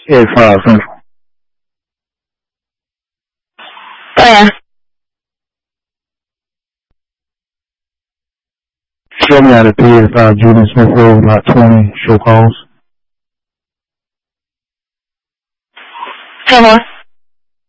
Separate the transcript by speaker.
Speaker 1: PS5 Central. Show me how to PS5 Julian Smith Road, lot 20, show calls.
Speaker 2: Come on.